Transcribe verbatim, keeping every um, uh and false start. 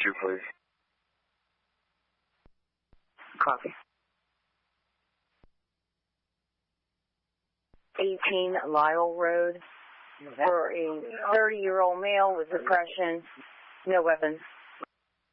two, please. Copy. eighteen Lyle Road for a thirty-year-old male with depression, no weapons.